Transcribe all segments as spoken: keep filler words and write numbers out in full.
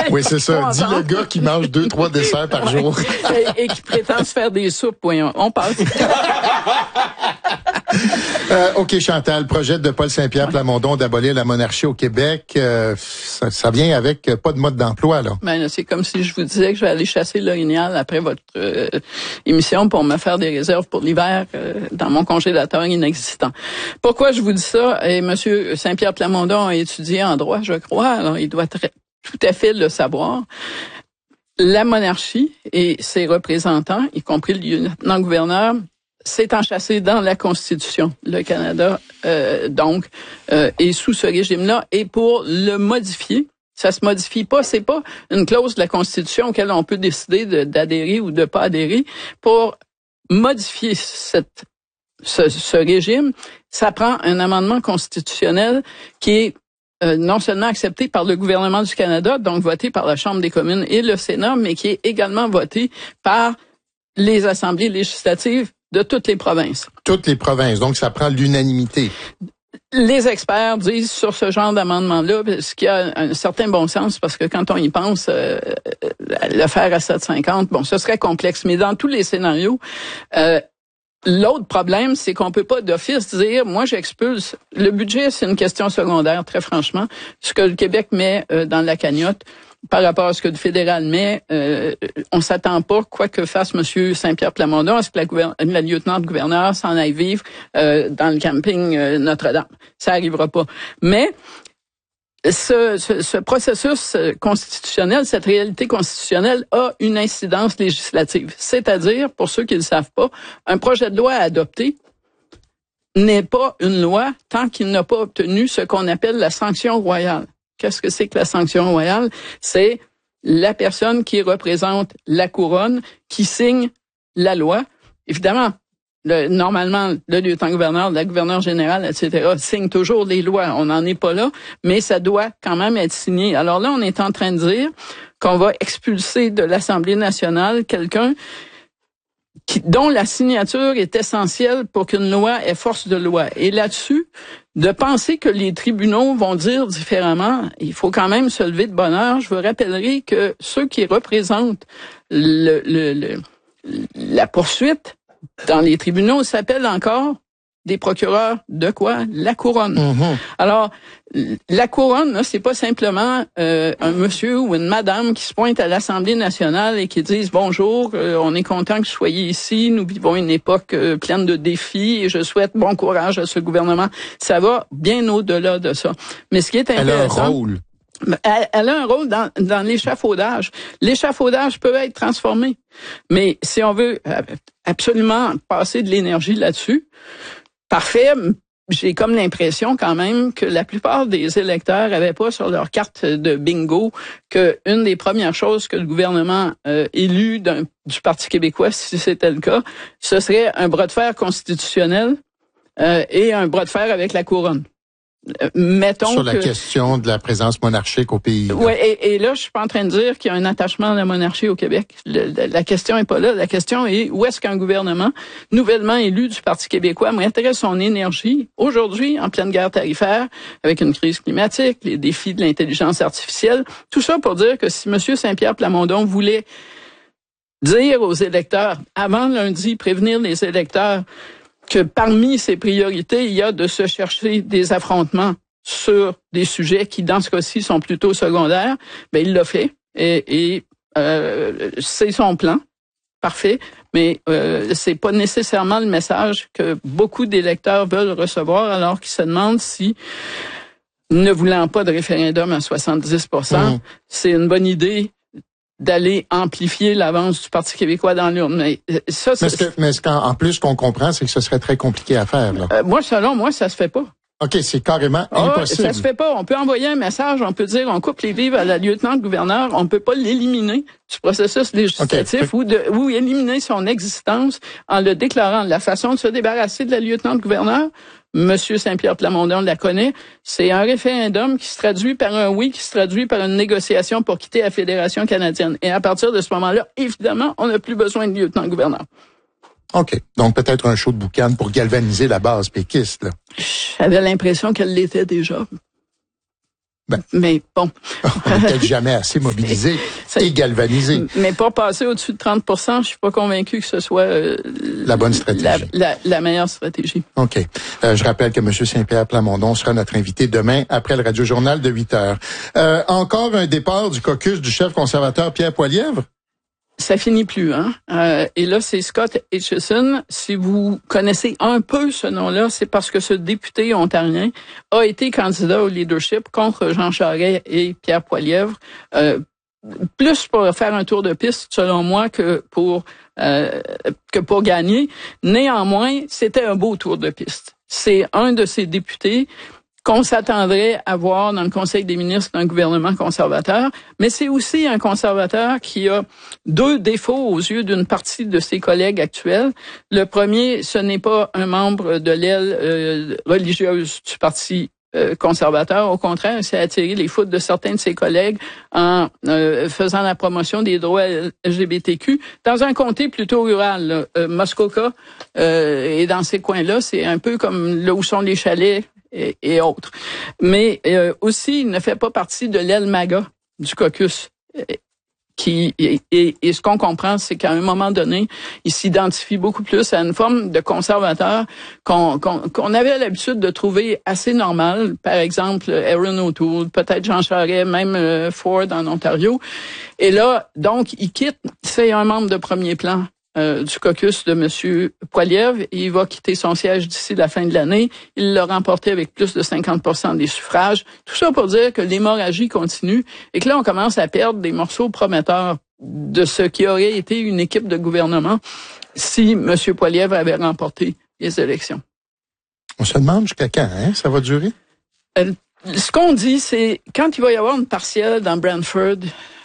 Oui, c'est ça. Dis le gars qui mange deux, trois desserts par ouais. jour. et, et qui prétend se faire des soupes. Oui, on, on passe. euh, OK, Chantal, projet de Paul Saint-Pierre ouais. Plamondon d'abolir la monarchie au Québec. Euh, ça, ça vient avec euh, pas de mode d'emploi, là. Ben, c'est comme si je vous disais que je vais aller chasser l'orignal après votre euh, émission pour me faire des réserves pour l'hiver euh, dans mon congélateur inexistant. Pourquoi je vous dis ça? Et Monsieur Saint-Pierre Plamondon a étudié en droit, je crois, alors il doit très, tout à fait le savoir. La monarchie et ses représentants, y compris le lieutenant-gouverneur, c'est enchâssé dans la Constitution. Le Canada, euh, donc, euh, est sous ce régime-là. Et pour le modifier, ça se modifie pas. C'est pas une clause de la Constitution auquel on peut décider de, d'adhérer ou de pas adhérer. Pour modifier cette, ce, ce régime, ça prend un amendement constitutionnel qui est euh, non seulement accepté par le gouvernement du Canada, donc voté par la Chambre des communes et le Sénat, mais qui est également voté par les assemblées législatives de toutes les provinces. Toutes les provinces, donc ça prend l'unanimité. Les experts disent sur ce genre d'amendement-là, ce qui a un certain bon sens, parce que quand on y pense, euh, le faire à sept cinquante, bon, ce serait complexe. Mais dans tous les scénarios, euh, l'autre problème, c'est qu'on peut pas d'office dire, moi j'expulse. Le budget, c'est une question secondaire, très franchement. Ce que le Québec met euh, dans la cagnotte, par rapport à ce que le fédéral met, euh, on s'attend pas, quoi que fasse M. Saint-Pierre Plamondon, à ce que la, gouver- la lieutenant-gouverneur s'en aille vivre euh, dans le camping euh, Notre-Dame. Ça arrivera pas. Mais ce, ce, ce processus constitutionnel, cette réalité constitutionnelle a une incidence législative. C'est-à-dire, pour ceux qui ne le savent pas, un projet de loi à adopter n'est pas une loi tant qu'il n'a pas obtenu ce qu'on appelle la sanction royale. Qu'est-ce que c'est que la sanction royale? C'est la personne qui représente la couronne, qui signe la loi. Évidemment, le, normalement, le lieutenant-gouverneur, la gouverneure générale, et cetera, signe toujours les lois. On n'en est pas là, mais ça doit quand même être signé. Alors là, on est en train de dire qu'on va expulser de l'Assemblée nationale quelqu'un qui, dont la signature est essentielle pour qu'une loi ait force de loi. Et là-dessus, de penser que les tribunaux vont dire différemment, il faut quand même se lever de bonne heure. Je vous rappellerai que ceux qui représentent le, le, le, la poursuite dans les tribunaux s'appellent encore des procureurs de quoi? La couronne. Mm-hmm. Alors, la couronne, là, c'est pas simplement euh, un monsieur ou une madame qui se pointe à l'Assemblée nationale et qui disent bonjour, euh, on est content que vous soyez ici, nous vivons une époque euh, pleine de défis et je souhaite bon courage à ce gouvernement. Ça va bien au-delà de ça. Mais ce qui est intéressant... Elle a un rôle. Elle, elle a un rôle dans, dans l'échafaudage. L'échafaudage peut être transformé. Mais si on veut absolument passer de l'énergie là-dessus, parfait, j'ai comme l'impression quand même que la plupart des électeurs avaient pas sur leur carte de bingo que une des premières choses que le gouvernement euh, élu d'un, du Parti québécois, si c'était le cas, ce serait un bras de fer constitutionnel euh, et un bras de fer avec la couronne. Mettons sur la que, question de la présence monarchique au pays. Oui, et, et là, je suis pas en train de dire qu'il y a un attachement à la monarchie au Québec. Le, la, la question est pas là. La question est où est-ce qu'un gouvernement nouvellement élu du Parti québécois mettrait son énergie aujourd'hui en pleine guerre tarifaire, avec une crise climatique, les défis de l'intelligence artificielle. Tout ça pour dire que si M. Saint-Pierre Plamondon voulait dire aux électeurs, avant lundi, prévenir les électeurs que parmi ses priorités, il y a de se chercher des affrontements sur des sujets qui, dans ce cas-ci, sont plutôt secondaires, ben il l'a fait et, et euh, c'est son plan, parfait. Mais euh, c'est pas nécessairement le message que beaucoup d'électeurs veulent recevoir, alors qu'ils se demandent si, ne voulant pas de référendum à soixante-dix pour cent, mmh. c'est une bonne idée d'aller amplifier l'avance du Parti québécois dans l'urne. Mais ça, c'est... Mais, ce que, mais ce qu'en plus, ce qu'on comprend, c'est que ce serait très compliqué à faire. Là. Euh, moi, selon moi, ça se fait pas. OK, c'est carrément ah, impossible. Ça se fait pas. On peut envoyer un message, on peut dire, on coupe les vivres à la lieutenant-gouverneur, on peut pas l'éliminer du processus législatif okay. ou, de, ou éliminer son existence en le déclarant. La façon de se débarrasser de la lieutenant-gouverneur, Monsieur Saint-Pierre Plamondon la connaît, c'est un référendum qui se traduit par un oui, qui se traduit par une négociation pour quitter la Fédération canadienne. Et à partir de ce moment-là, évidemment, on n'a plus besoin de lieutenant-gouverneur. OK. Donc, peut-être un show de boucan pour galvaniser la base péquiste, là. J'avais l'impression qu'elle l'était déjà. Ben, mais bon. On n'est peut-être jamais assez mobilisé et galvanisé. Mais pour passer au-dessus de trente pour cent, je suis pas convaincu que ce soit euh, la bonne stratégie. La, la, la meilleure stratégie. OK. Euh, je rappelle que M. Saint-Pierre Plamondon sera notre invité demain après le Radio-Journal de huit heures. Euh, encore un départ du caucus du chef conservateur Pierre Poilievre? Ça finit plus, hein. Euh, et là, c'est Scott Aitchison. Si vous connaissez un peu ce nom-là, c'est parce que ce député ontarien a été candidat au leadership contre Jean Charest et Pierre Poilievre, euh, plus pour faire un tour de piste, selon moi, que pour euh, que pour gagner. Néanmoins, c'était un beau tour de piste. C'est un de ces députés qu'on s'attendrait à voir dans le Conseil des ministres d'un gouvernement conservateur, mais c'est aussi un conservateur qui a deux défauts aux yeux d'une partie de ses collègues actuels. Le premier, ce n'est pas un membre de l'aile euh, religieuse du Parti euh, conservateur. Au contraire, il s'est attiré les foudres de certains de ses collègues en euh, faisant la promotion des droits L G B T Q dans un comté plutôt rural. Là. Euh, Muskoka euh, et dans ces coins-là, c'est un peu comme là où sont les chalets Et, et autres. Mais euh, aussi, il ne fait pas partie de l'aile MAGA du caucus. Qui, et, et, et ce qu'on comprend, c'est qu'à un moment donné, il s'identifie beaucoup plus à une forme de conservateur qu'on, qu'on, qu'on avait l'habitude de trouver assez normale. Par exemple, Erin O'Toole, peut-être Jean Charest, même euh, Ford en Ontario. Et là, donc, il quitte, c'est un membre de premier plan. Euh, du caucus de M. Poilievre. Il va quitter son siège d'ici la fin de l'année. Il l'a remporté avec plus de cinquante pour cent des suffrages. Tout ça pour dire que l'hémorragie continue et que là, on commence à perdre des morceaux prometteurs de ce qui aurait été une équipe de gouvernement si M. Poilievre avait remporté les élections. On se demande jusqu'à quand, hein? Ça va durer? Euh, ce qu'on dit, c'est quand il va y avoir une partielle dans Brantford,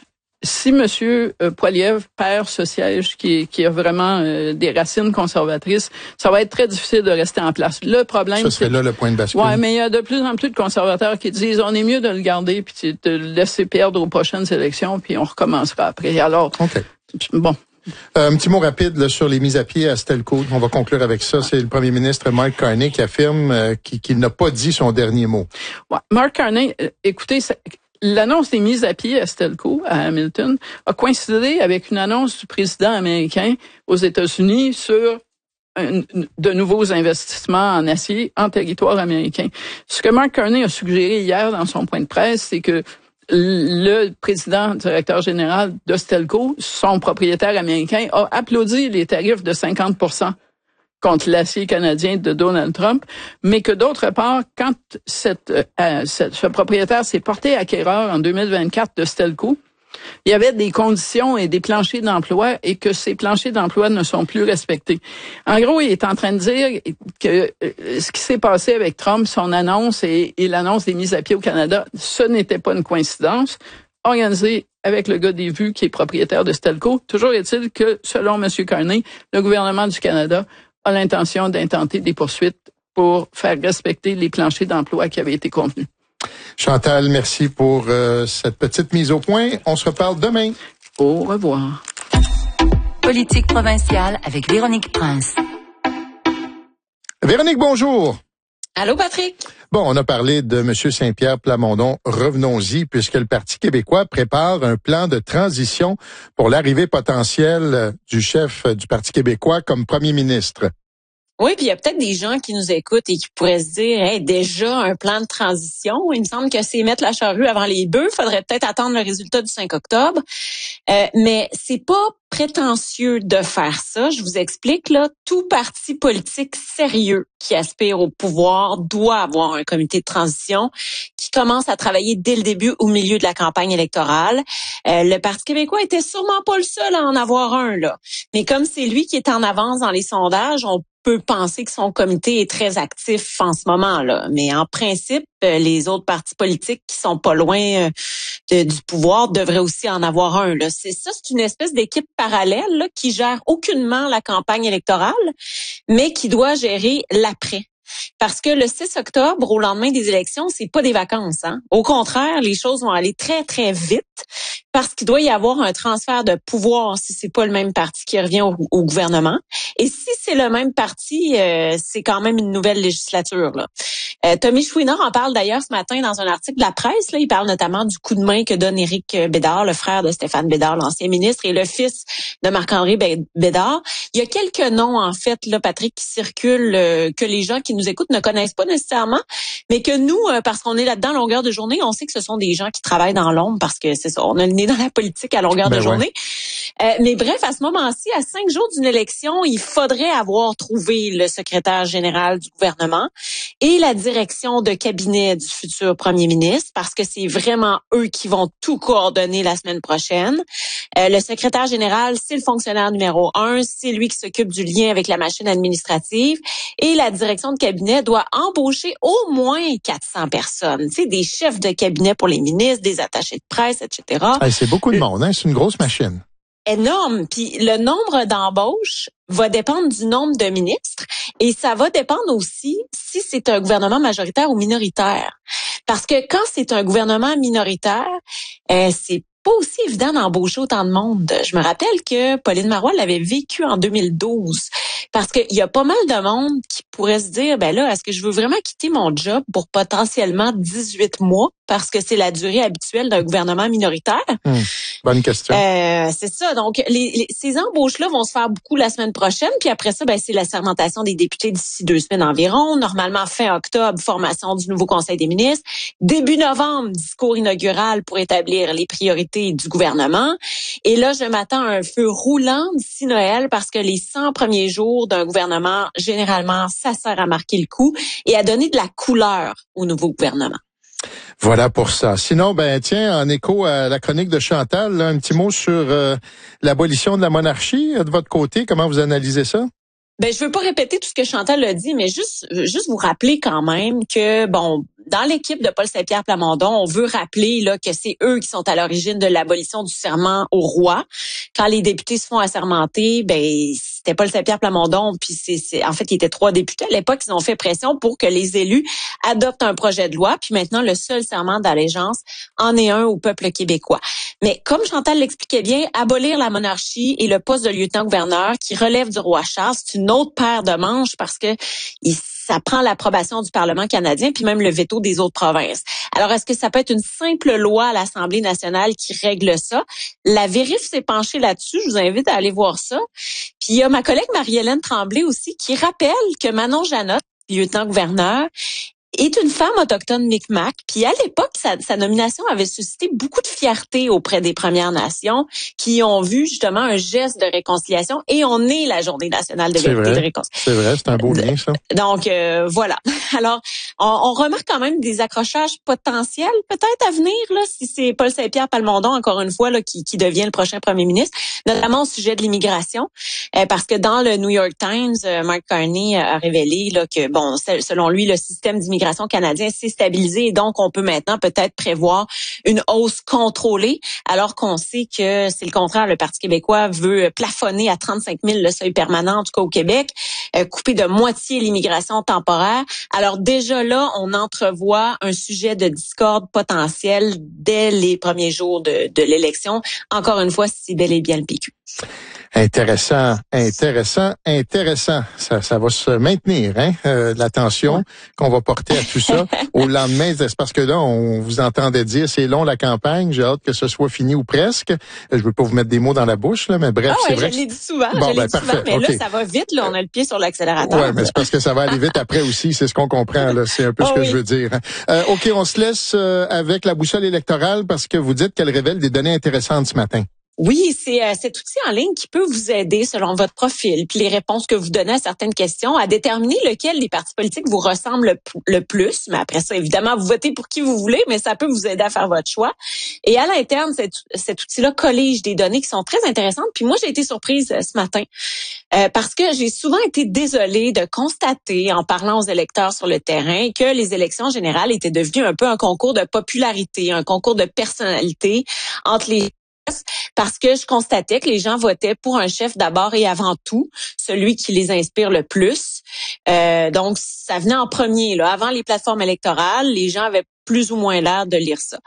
si M. Poilievre perd ce siège qui, qui a vraiment euh, des racines conservatrices, ça va être très difficile de rester en place. Le problème, ça serait c'est là le point de bascule. Ouais, mais il y a de plus en plus de conservateurs qui disent on est mieux de le garder puis de le laisser perdre aux prochaines élections puis on recommencera après. Alors, okay. bon. Euh, un petit mot rapide là, sur les mises à pied à Stelco. On va conclure avec ça. C'est le premier ministre Mark Carney qui affirme euh, qu'il, qu'il n'a pas dit son dernier mot. Ouais, Mark Carney, euh, écoutez, c'est... L'annonce des mises à pied à Stelco, à Hamilton, a coïncidé avec une annonce du président américain aux États-Unis sur un, de nouveaux investissements en acier en territoire américain. Ce que Mark Carney a suggéré hier dans son point de presse, c'est que le président, directeur général de Stelco, son propriétaire américain, a applaudi les tarifs de cinquante pour cent contre l'acier canadien de Donald Trump, mais que d'autre part, quand cette, euh, cette, ce propriétaire s'est porté acquéreur en deux mille vingt-quatre de Stelco, il y avait des conditions et des planchers d'emploi et que ces planchers d'emploi ne sont plus respectés. En gros, il est en train de dire que euh, ce qui s'est passé avec Trump, son annonce et, et l'annonce des mises à pied au Canada, ce n'était pas une coïncidence. Organisé avec le gars des vues qui est propriétaire de Stelco. Toujours est-il que, selon M. Carney, le gouvernement du Canada a l'intention d'intenter des poursuites pour faire respecter les planchers d'emploi qui avaient été convenus. Chantal, merci pour euh, cette petite mise au point. On se reparle demain. Au revoir. Politique provinciale avec Véronique Prince. Véronique, bonjour. Allô, Patrick? Bon, on a parlé de M. Saint-Pierre Plamondon. Revenons-y, puisque le Parti québécois prépare un plan de transition pour l'arrivée potentielle du chef du Parti québécois comme premier ministre. Oui, puis il y a peut-être des gens qui nous écoutent et qui pourraient se dire, hey, déjà un plan de transition. Il me semble que c'est mettre la charrue avant les bœufs. Faudrait peut-être attendre le résultat du cinq octobre. Euh, mais c'est pas prétentieux de faire ça. Je vous explique, là, tout parti politique sérieux qui aspire au pouvoir doit avoir un comité de transition qui commence à travailler dès le début au milieu de la campagne électorale. Euh, le Parti québécois était sûrement pas le seul à en avoir un, là. Mais comme c'est lui qui est en avance dans les sondages, on peut penser que son comité est très actif en ce moment-là. Mais en principe, les autres partis politiques qui sont pas loin de, du pouvoir devraient aussi en avoir un. Là. C'est ça, c'est une espèce d'équipe parallèle là, qui gère aucunement la campagne électorale, mais qui doit gérer l'après. Parce que le six octobre, au lendemain des élections, c'est pas des vacances. Hein? Au contraire, les choses vont aller très, très vite parce qu'il doit y avoir un transfert de pouvoir si c'est pas le même parti qui revient au, au gouvernement. Et si c'est le même parti, euh, c'est quand même une nouvelle législature, là. Euh, Tommy Chouinard en parle d'ailleurs ce matin dans un article de la presse. Là, il parle notamment du coup de main que donne Éric Bédard, le frère de Stéphane Bédard, l'ancien ministre, et le fils de Marc-André Bédard. Il y a quelques noms, en fait, là, Patrick, qui circulent, euh, que les gens qui nous écoutent ne connaissent pas nécessairement, mais que nous, euh, parce qu'on est là-dedans à longueur de journée, on sait que ce sont des gens qui travaillent dans l'ombre parce que c'est ça, on a le nez dans la politique à longueur ben de ouais. journée. Euh, mais bref, à ce moment-ci, à cinq jours d'une élection, il faudrait avoir trouvé le secrétaire général du gouvernement et la direction de cabinet du futur premier ministre, parce que c'est vraiment eux qui vont tout coordonner la semaine prochaine. Euh, le secrétaire général, c'est le fonctionnaire numéro un, c'est lui qui s'occupe du lien avec la machine administrative, et la direction de cabinet doit embaucher au moins quatre cents personnes, tu sais, des chefs de cabinet pour les ministres, des attachés de presse, et cetera. Hey, c'est beaucoup de monde, hein? C'est une grosse machine. Énorme. Puis le nombre d'embauches va dépendre du nombre de ministres et ça va dépendre aussi si c'est un gouvernement majoritaire ou minoritaire. Parce que quand c'est un gouvernement minoritaire, euh, c'est pas aussi évident d'embaucher autant de monde. Je me rappelle que Pauline Marois l'avait vécu en deux mille douze parce qu'il y a pas mal de monde qui pourrait se dire, ben là, est-ce que je veux vraiment quitter mon job pour potentiellement dix-huit mois parce que c'est la durée habituelle d'un gouvernement minoritaire? Hum, bonne question. Euh, c'est ça. Donc, les, les, ces embauches-là vont se faire beaucoup la semaine prochaine. Puis après ça, ben c'est la sermentation des députés d'ici deux semaines environ. Normalement, fin octobre, formation du nouveau Conseil des ministres. Début novembre, discours inaugural pour établir les priorités du gouvernement. Et là, je m'attends à un feu roulant d'ici Noël parce que les cent premiers jours d'un gouvernement, généralement, ça sert à marquer le coup et à donner de la couleur au nouveau gouvernement. Voilà pour ça. Sinon, ben tiens, en écho à la chronique de Chantal, là, un petit mot sur euh, l'abolition de la monarchie de votre côté. Comment vous analysez ça? Ben, je veux pas répéter tout ce que Chantal a dit, mais juste, juste vous rappeler quand même que, bon, dans l'équipe de Paul Saint-Pierre Plamondon, on veut rappeler là que c'est eux qui sont à l'origine de l'abolition du serment au roi. Quand les députés se font assermenter, ben c'était Paul Saint-Pierre Plamondon, puis c'est, c'est en fait il était trois députés à l'époque, ils ont fait pression pour que les élus adoptent un projet de loi, puis maintenant le seul serment d'allégeance en est un au peuple québécois. Mais comme Chantal l'expliquait bien, abolir la monarchie et le poste de lieutenant-gouverneur qui relève du roi Charles, c'est une autre paire de manches parce que il ça prend l'approbation du Parlement canadien puis même le veto des autres provinces. Alors, est-ce que ça peut être une simple loi à l'Assemblée nationale qui règle ça? La Vérif s'est penchée là-dessus. Je vous invite à aller voir ça. Puis, il y a ma collègue Marie-Hélène Tremblay aussi qui rappelle que Manon Janotte, lieutenant-gouverneur, est une femme autochtone Mi'kmaq. Puis à l'époque, sa, sa nomination avait suscité beaucoup de fierté auprès des Premières Nations qui ont vu justement un geste de réconciliation et on est la Journée nationale de vérité et de réconciliation. C'est vrai, c'est un beau lien, ça. Donc, euh, voilà. Alors, on, on remarque quand même des accrochages potentiels peut-être à venir, là, si c'est Paul Saint-Pierre Plamondon, encore une fois, là, qui, qui devient le prochain premier ministre, notamment au sujet de l'immigration, euh, parce que dans le New York Times, euh, Mark Carney a révélé là, que, bon, selon lui, le système d'immigration canadien s'est stabilisé et donc on peut maintenant peut-être prévoir une hausse contrôlée alors qu'on sait que c'est le contraire. Le Parti québécois veut plafonner à trente-cinq mille le seuil permanent, en tout cas au Québec, euh, couper de moitié l'immigration temporaire. Alors déjà là, on entrevoit un sujet de discorde potentiel dès les premiers jours de, de l'élection. Encore une fois, c'est bel et bien le P Q. Intéressant, intéressant, intéressant. Ça, ça va se maintenir, hein, euh, l'attention ouais. qu'on va porter à tout ça au lendemain. C'est parce que là, on vous entendait dire, c'est long la campagne, j'ai hâte que ce soit fini ou presque. Je veux pas vous mettre des mots dans la bouche, là, mais bref, ah ouais, c'est vrai. Je l'ai dit souvent, bon, je l'ai ben, dit parfait. souvent, mais okay. là, ça va vite, là, on a le pied sur l'accélérateur. Ouais, mais c'est parce que ça va aller vite après aussi, c'est ce qu'on comprend, là. C'est un peu oh, ce que oui. je veux dire. Euh, OK, on se laisse euh, avec la boussole électorale parce que vous dites qu'elle révèle des données intéressantes ce matin. Oui, c'est euh, cet outil en ligne qui peut vous aider selon votre profil puis les réponses que vous donnez à certaines questions à déterminer lequel des partis politiques vous ressemble le, le plus. Mais après ça, évidemment, vous votez pour qui vous voulez, mais ça peut vous aider à faire votre choix. Et à l'interne, cet, cet outil-là collige des données qui sont très intéressantes. Puis moi, j'ai été surprise euh, ce matin euh, parce que j'ai souvent été désolée de constater, en parlant aux électeurs sur le terrain, que les élections générales étaient devenues un peu un concours de popularité, un concours de personnalité entre les parce que je constatais que les gens votaient pour un chef d'abord et avant tout, celui qui les inspire le plus. Euh, donc, ça venait en premier. Là. Avant les plateformes électorales, les gens avaient plus ou moins l'air de lire ça. Puis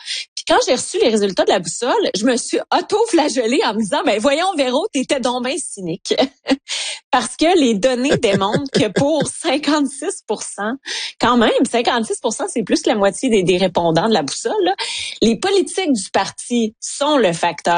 quand j'ai reçu les résultats de la boussole, je me suis auto-flagellée en me disant, ben voyons Véro, t'étais donc bien cynique. Parce que les données démontrent que pour cinquante-six pour cent, quand même, cinquante-six pour cent, c'est plus que la moitié des, des répondants de la boussole, là, les politiques du parti sont le facteur